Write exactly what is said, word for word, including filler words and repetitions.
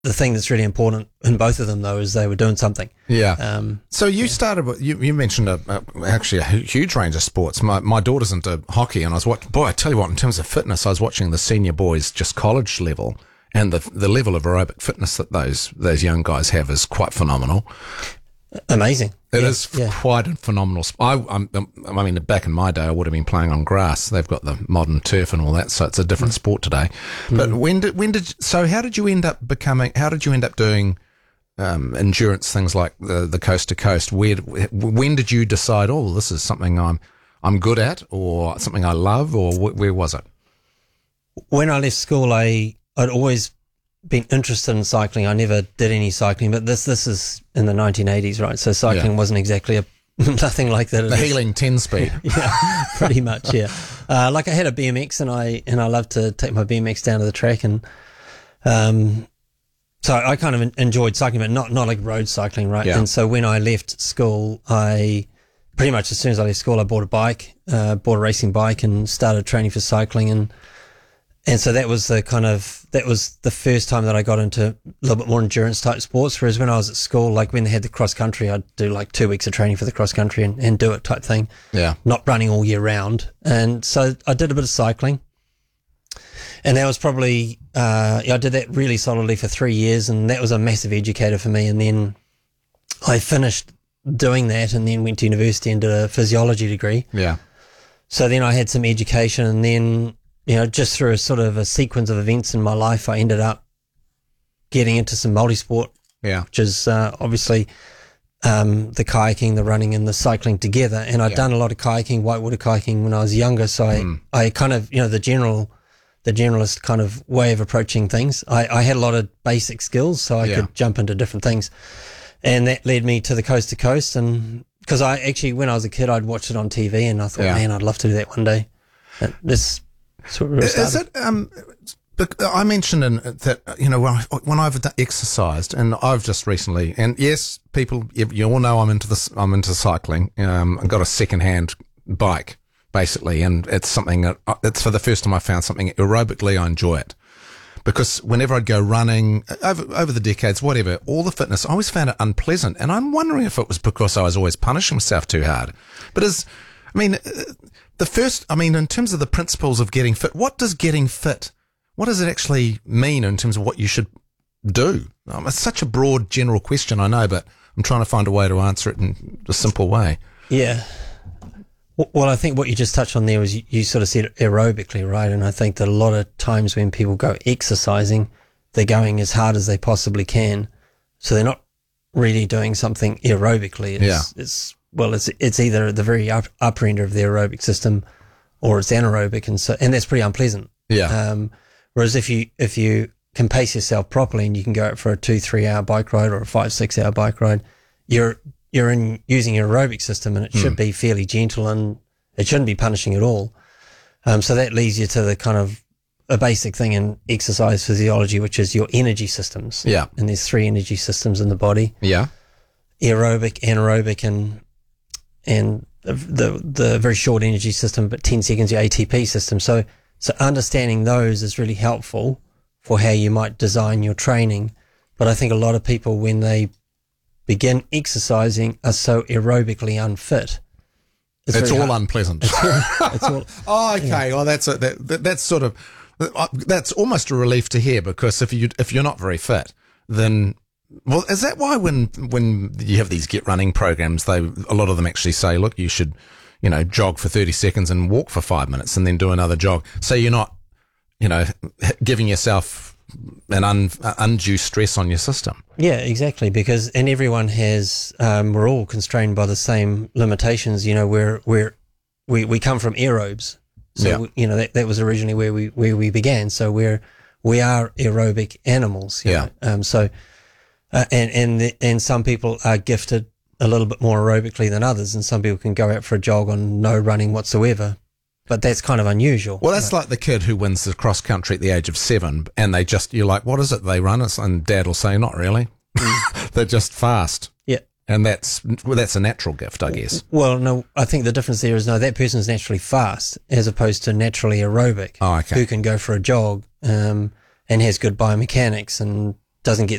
the thing that's really important in both of them, though, is they were doing something. Yeah. Um, so you yeah. started with, you, you mentioned a, a, actually a huge range of sports. My my daughter's into hockey, and I was watching, boy, I tell you what, in terms of fitness, I was watching the senior boys, just college level, and the the level of aerobic fitness that those those young guys have is quite phenomenal. Amazing. It yeah, is yeah. quite a phenomenal sport. I, I'm, I mean, back in my day, I would have been playing on grass. They've got the modern turf and all that, so it's a different mm. sport today. Mm. But when did, when did, so how did you end up becoming, how did you end up doing um, endurance things like the, the coast to coast? Where, when did you decide, oh, this is something I'm, I'm good at, or something I love, or wh- where was it? When I left school, I, I'd always been interested in cycling. I never did any cycling, but this this is in the nineteen eighties, right? So cycling yeah. wasn't exactly a nothing like that. The healing ten speed. Yeah, pretty much. Yeah, uh, like I had a B M X, and I and I loved to take my B M X down to the track, and um, so I kind of enjoyed cycling, but not not like road cycling, right? Yeah. And so when I left school, I pretty much as soon as I left school, I bought a bike, uh, bought a racing bike, and started training for cycling, and. And so that was the kind of, that was the first time that I got into a little bit more endurance type sports. Whereas when I was at school, like when they had the cross country, I'd do like two weeks of training for the cross country and, and do it type thing. Yeah. Not running all year round. And so I did a bit of cycling. And that was probably, uh, I did that really solidly for three years. And that was a massive educator for me. And then I finished doing that and then went to university and did a physiology degree. Yeah. So then I had some education, and then, you know, just through a sort of a sequence of events in my life, I ended up getting into some multisport, yeah, which is uh, obviously um, the kayaking, the running, and the cycling together. And I'd yeah. done a lot of kayaking, whitewater kayaking, when I was younger. So I, mm. I kind of, you know, the general, the generalist kind of way of approaching things. I, I had a lot of basic skills, so I yeah. could jump into different things, and that led me to the coast to coast. And because I actually, when I was a kid, I'd watched it on T V, and I thought, yeah. man, I'd love to do that one day. And this. So is it? Um, I mentioned in, that you know when, I, when I've exercised, and I've just recently, and yes, people, you, you all know I'm into this. I'm into cycling. Um, I've got a second-hand bike, basically, and it's something that it's for the first time I found something aerobically I enjoy it. Because whenever I'd go running over over the decades, whatever, all the fitness, I always found it unpleasant, and I'm wondering if it was because I was always punishing myself too hard. But as I mean. The first, I mean, in terms of the principles of getting fit, what does getting fit, what does it actually mean in terms of what you should do? Um, it's such a broad, general question, I know, but I'm trying to find a way to answer it in a simple way. Yeah. Well, I think what you just touched on there was you, you sort of said aerobically, right? And I think that a lot of times when people go exercising, they're going as hard as they possibly can. So they're not really doing something aerobically. It's, yeah. It's, well, it's it's either at the very up, upper end of the aerobic system, or it's anaerobic, and so and that's pretty unpleasant. Yeah. Um, whereas if you if you can pace yourself properly and you can go out for a two three hour bike ride or a five six hour bike ride, you're you're in using your aerobic system, and it should mm. be fairly gentle, and it shouldn't be punishing at all. Um, so that leads you to the kind of a basic thing in exercise physiology, which is your energy systems. Yeah. And there's three energy systems in the body. Yeah. Aerobic, anaerobic, and and the, the the very short energy system, but ten seconds, your A T P system. So so understanding those is really helpful for how you might design your training. But I think a lot of people, when they begin exercising, are so aerobically unfit. It's, it's all hard. Unpleasant. It's all, it's all, oh, okay. Yeah. Well, that's a, that, that that's sort of that's almost a relief to hear, because if you if you're not very fit, then. Well, is that why when when you have these Get Running programs, they a lot of them actually say, look, you should, you know, jog for thirty seconds and walk for five minutes and then do another jog. So you're not, you know, giving yourself an un, undue stress on your system. Yeah, exactly. Because, and everyone has, um, we're all constrained by the same limitations. You know, we're, we're, we, we come from aerobes. So, yeah. we, you know, that, that was originally where we, where we began. So we're, we are aerobic animals. You yeah. know? Um, so, Uh, and, and, the, and some people are gifted a little bit more aerobically than others, and some people can go out for a jog on no running whatsoever. But that's kind of unusual. Well, that's right? Like the kid who wins the cross country at the age of seven, and they just, you're like, what is it they run? And dad will say, not really. They're just fast. Yeah. And that's, well, that's a natural gift, I guess. Well, no, I think the difference there is, no, that person's naturally fast as opposed to naturally aerobic. Oh, okay. Who can go for a jog, um, and has good biomechanics and doesn't get